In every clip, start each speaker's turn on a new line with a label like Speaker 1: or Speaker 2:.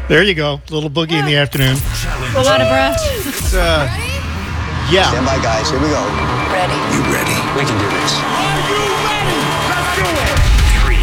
Speaker 1: There you go. A little boogie in the afternoon.
Speaker 2: A lot of breath.
Speaker 3: Yeah.
Speaker 4: Stand by, guys. Here we go.
Speaker 5: Ready?
Speaker 4: You ready? We can do this.
Speaker 6: Are you ready? Let's do it.
Speaker 7: 3,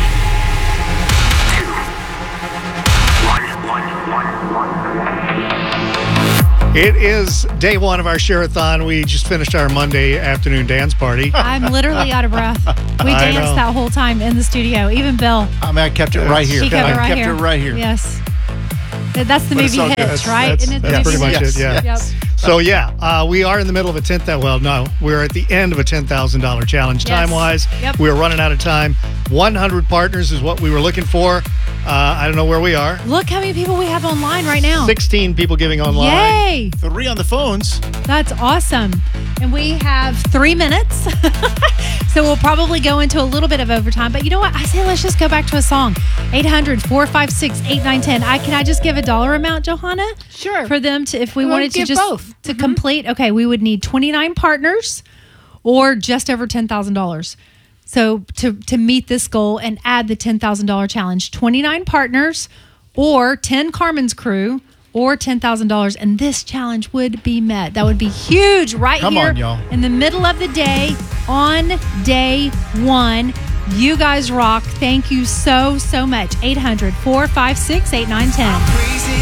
Speaker 7: 2, 1.
Speaker 1: It is day one of our Share-a-thon. We just finished our Monday afternoon dance party.
Speaker 2: I'm literally out of breath. We
Speaker 1: I
Speaker 2: danced
Speaker 1: know.
Speaker 2: that whole time in the studio. Even Bill.
Speaker 3: I mean, I kept it right here.
Speaker 2: She kept it right
Speaker 3: I kept
Speaker 2: here.
Speaker 3: it right here.
Speaker 2: Yes. That's the
Speaker 3: But it's
Speaker 2: movie
Speaker 3: all good.
Speaker 2: Hits, right?
Speaker 1: That's
Speaker 2: Isn't it the
Speaker 1: pretty
Speaker 2: movie
Speaker 1: much
Speaker 2: Hits?
Speaker 1: it, yeah.
Speaker 3: Yes.
Speaker 2: Yep.
Speaker 1: So, we are in the middle of a we're at the end of a $10,000 challenge.
Speaker 2: Yes.
Speaker 1: Time-wise,
Speaker 2: Yep.
Speaker 1: we're running out of time. 100 partners is what we were looking for. I don't know where we are.
Speaker 2: Look how many people we have online right now.
Speaker 1: 16 people giving online.
Speaker 2: Yay!
Speaker 3: 3 on the phones.
Speaker 2: That's awesome. And we have 3 minutes. So we'll probably go into a little bit of overtime. But you know what? I say let's just go back to a song. 800-456-8910. Can I just give a dollar amount, Johanna?
Speaker 5: Sure.
Speaker 2: For them to, if we
Speaker 5: We'll
Speaker 2: wanted to
Speaker 5: give
Speaker 2: just
Speaker 5: both.
Speaker 2: to complete. Okay, we would need 29 partners or just over $10,000. So to meet this goal and add the $10,000 challenge, 29 partners or 10 Carmen's crew or $10,000, and this challenge would be met. That would be huge right
Speaker 3: Come
Speaker 2: here
Speaker 3: on, y'all.
Speaker 2: in the middle of the day on day one. You guys rock. Thank you so, so much. 800-456-8910.
Speaker 6: Crazy